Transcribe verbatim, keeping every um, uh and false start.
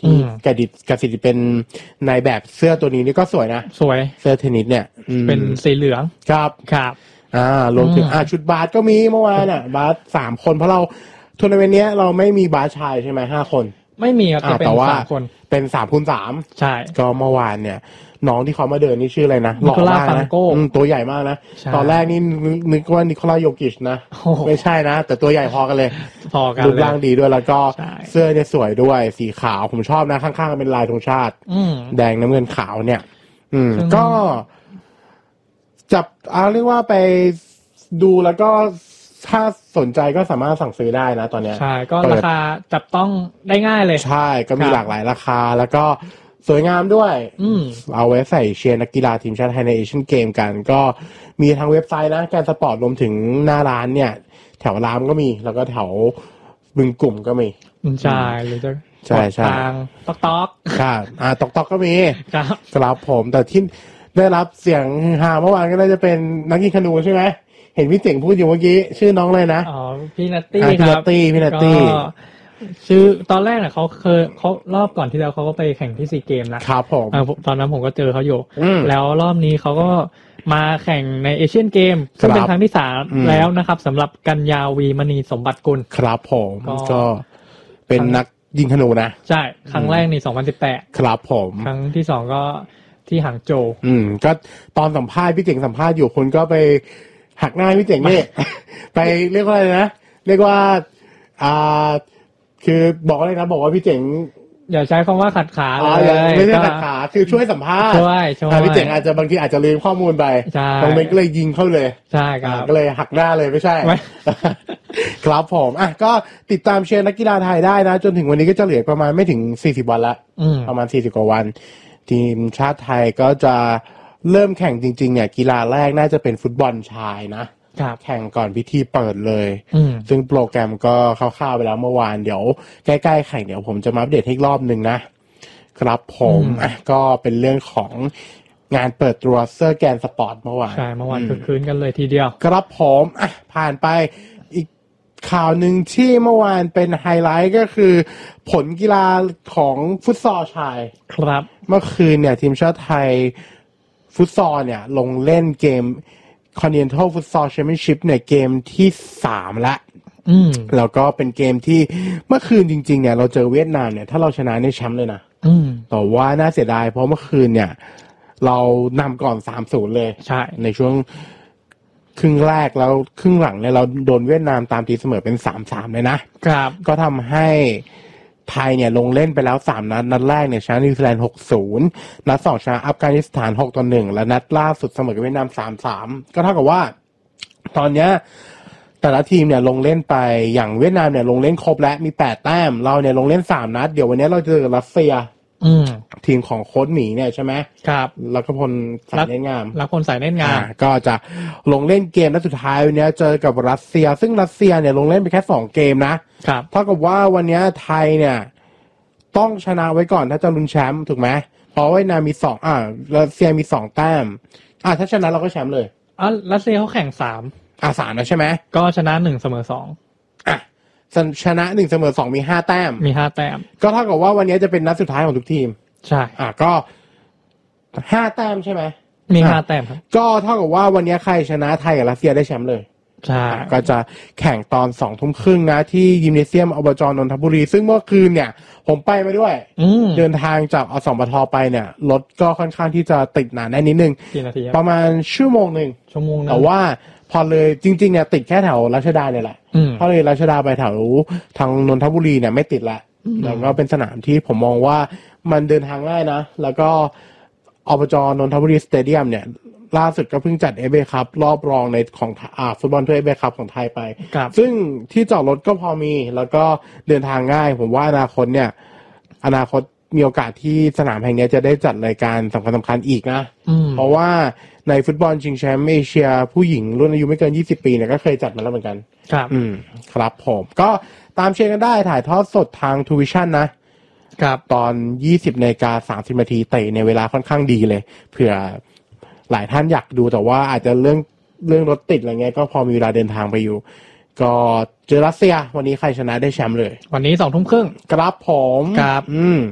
กดิกสิทธิ์เป็นนายแบบเสื้อตัวนี้นี่ก็สวยนะสวยเสื้อเทนนิสเนี่ยเป็นสีเหลืองครับครับอ่ารวมถึงอ่าชุดบาสก็มีเมื่อวานอ่ะบาสสามคนเพราะเราทัวร์นาเมนต์เนี้ยเราไม่มีบาสชายใช่ไหมห้าคนไม่มีครับจะเป็นสามคนเป็นสามคูณสามใช่ก็เมื่อวานเนี่ยน้องที่เขามาเดินนี่ชื่ออะไรนะหล่อมากนะตัวใหญ่มากนะตอนแรกนี่นึกว่านิโคลาโยกิชนะไม่ใช่นะแต่ตัวใหญ่พอกันเลยพอกันรูปร่างดีด้วยแล้วก็เสื้อเนี่ยสวยด้วยสีขาวผมชอบนะข้างๆเป็นลายธงชาติแดงน้ำเงินขาวเนี่ยอืมก็จับเอาเรียกว่าไปดูแล้วก็ถ้าสนใจก็สามารถสั่งซื้อได้นะตอนนี้ใช่ก็ราคาจับต้องได้ง่ายเลยใช่ก็มีหลากหลายราคาแล้วก็สวยงามด้วยเอาไว้ใส่เชียร์นักกีฬาทีมชาติไทยในเอเชียนเกมกันก็มีทางเว็บไซต์นะการสปอร์ตรวมถึงหน้าร้านเนี่ยแถวรามก็มีแล้วก็แถวบึงกลุ่มก็มีใช่หรือจะใช่ใช่ทางต๊อกต๊อกครับอ่าต๊อกต๊อกก็มีครับครับผมแต่ที่ได้รับเสียงฮาเมื่อวานก็น่าจะเป็นนักยิงธนูใช่ไหมเห็นพี่เจ๋งพูดอยู่เมื่อกี้ชื่อน้องเลยนะอ๋อพี่นัตตี้ครับพี่นัตตี้พี่นัตตี้ชื่อตอนแรกน่ะเขาเคยเขารอบก่อนที่แล้วเขาก็ไปแข่งที่ซีเกมนะครับผมตอนนั้นผมก็เจอเขาอยู่แล้วรอบนี้เขาก็มาแข่งในเอเชียนเกมซึ่งเป็นครั้งที่สามแล้วนะครับสำหรับกัญญาวีมณีสมบัติกุลครับผมก็เป็นนักยิงธนูนะใช่ครั้งแรกในสองพันสิบแปดครับผมครั้งที่สองก็ที่หางโจวอืมก็ตอนสัมภาษณ์พี่เจ๋งสัมภาษณ์อยู่คนก็ไปหักหน้าพี่เจ๋งนี่ ไปเรียกว่าอะไรนะเรียกว่าอ่าคือบอกอะไรนะบอกว่าพี่เจ๋งอย่าใช้คำว่าขัดขาเลยไม่ใช่ขัดขาคือช่วยสัมภาษณ์ช่วยช่วยพี่เจ๋งอาจจะบางทีอาจจะลืมข้อมูลไปบางเมนก็เลยยิงเข้าเลยใช่ครับก็เลยหักหน้าเลยไม่ใช่ ครับผมอ่ะก็ติดตามเชียร์นักกีฬาไทยได้นะจนถึงวันนี้ก็จะเหลือประมาณไม่ถึงสี่สิบวันละประมาณสี่สิบกว่าวันทีมชาติไทยก็จะเริ่มแข่งจริงๆเนี่ยกีฬาแรกน่าจะเป็นฟุตบอลชายนะแข่งก่อนพิธีเปิดเลยซึ่งโปรแกรมก็คร่าวๆไปแล้วเมื่อวานเดี๋ยวใกล้ๆแข่งเดี๋ยวผมจะมาอัปเดตให้รอบนึงนะครับผมอ่ะก็เป็นเรื่องของงานเปิดตัวเสื้อแกนสปอร์ตเมื่อวานใช่เมื่อวานคือคืนกันเลยทีเดียวครับผมอ่ะผ่านไปอีกข่าวหนึ่งที่เมื่อวานเป็นไฮไลท์ก็คือผลกีฬาของฟุตซอลชายครับเมื่อคืนเนี่ยทีมชาติไทยฟุตซอลเนี่ยลงเล่นเกมContinental Futsal Championship เนี่ยเกมที่สามละแล้วก็เป็นเกมที่เมื่อคืนจริงๆเนี่ยเราเจอเวียดนามเนี่ยถ้าเราชนะในแชมป์เลยนะแต่ว่าน่าเสียดายเพราะเมื่อคืนเนี่ยเรานำก่อน สามศูนย์ เลยใช่ในช่วงครึ่งแรกแล้วครึ่งหลังเนี่ยเราโดนเวียดนามตามตีเสมอเป็น สามสาม เลยนะครับก็ทำให้ไทยเนี่ยลงเล่นไปแล้วสามนัดนัดแรกเนี่ยชนะนิวซีแลนด์ หกศูนย์ นัดสองชนะอัฟกานิสถาน หกต่อหนึ่ง และนัดล่าสุดเสมอกับเวียดนาม สามสาม ก็เท่ากับว่าตอนเนี้ยแต่ละทีมเนี่ยลงเล่นไปอย่างเวียดนามเนี่ยลงเล่นครบแล้วมีแปดแต้มเราเนี่ยลงเล่นสามนัดเดี๋ยววันนี้เราเจอกับรัสเซียทีมของโค้ชหมีเนี่ยใช่ไหมครับลักพลสายเน้นงามลักพลสายเน้นงามก็จะลงเล่นเกมนัดสุดท้ายวันนี้เจอกับรัสเซียซึ่งรัสเซียเนี่ยลงเล่นไปแค่สองเกมนะครับเท่ากับว่าวันนี้ไทยเนี่ยต้องชนะไว้ก่อนถ้าจะลุ้นแชมป์ถูกไหมเพราะว่าเวียดนามมีสองอ่ารัสเซียมีสองแต้มอ่าถ้าชนะเราก็แชมป์เลยอ่ะรัสเซียเขาแข่งสามอ่าสามนะใช่ไหมก็ชนะหนึ่งเสมอสองอ่ะชนะหนึ่งเสมอสองมีห้าแต้มมีห้าแต้มก็เท่ากับว่าวันนี้จะเป็นนัดสุดท้ายของทุกทีมใช่อ่ะก็ห้าแต้มใช่ไหมมีห้าแต้มครับก็เท่ากับว่าวันนี้ใครชนะไทยกับรัสเซียได้แชมป์เลยใช่ก็จะแข่งตอนสองทุ่มครึ่งนะที่ยิมเนเซียมอบจ.นนทบุรีซึ่งเมื่อคืนเนี่ยผมไปมาด้วยเดินทางจากอสมทไปเนี่ยรถก็ค่อนข้างที่จะติดหนาแน่นนิดนึงประมาณชั่วโมงหนึ่งชั่วโมงแต่ว่าพอเลยจริงๆเนี่ยติดแค่แถวรัชดาเนี่ยแหละพอเลยรัชดาไปแถวทางนนทบุรีเนี่ยไม่ติดละแล้วก็เป็นสนามที่ผมมองว่ามันเดินทางง่ายนะแล้วก็อบจ.นนทบุรีสเตเดียมเนี่ยล่าสุดก็เพิ่งจัด เอฟ เอ Cup รอบรองในของอ่าฟุตบอลถ้วย เอฟ เอ Cup ของไทยไปซึ่งที่จอดรถก็พอมีแล้วก็เดินทางง่ายผมว่าอนาคตเนี่ยอนาคตมีโอกาสที่สนามแห่งนี้จะได้จัดรายการสำคัญสำคัญอีกนะเพราะว่าในฟุตบอลชิงแชมป์เอเชียผู้หญิงรุ่นอายุไม่เกินยี่สิบปีเนี่ยก็เคยจัดมาแล้วเหมือนกันครับอืมครับผมก็ตามเชียร์กันได้ถ่ายทอดสดทางทูวิชั่นนะครับตอน ยี่สิบนาฬิกาสามสิบนาทีเตะในเวลาค่อนข้างดีเลยเผื่อหลายท่านอยากดูแต่ว่าอาจจะเรื่องเรื่องรถติดอะไรเงี้ยก็พอมีเวลาเดินทางไปอยู่ก็เจอรัสเซียวันนี้ใครชนะได้แชมป์เลยวันนี้สองทุ่มครึ่งครับผมครับอืม